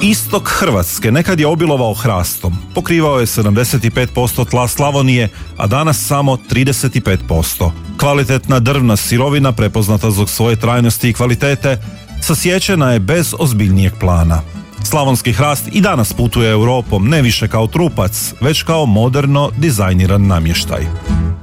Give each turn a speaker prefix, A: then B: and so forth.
A: Istok Hrvatske nekad je obilovao hrastom. Pokrivao je 75% tla Slavonije, a danas samo 35%. Kvalitetna drvna sirovina, prepoznata zbog svoje trajnosti i kvalitete, sasječena je bez ozbiljnijeg plana. Slavonski hrast i danas putuje Europom ne više kao trupac, već kao moderno dizajniran namještaj.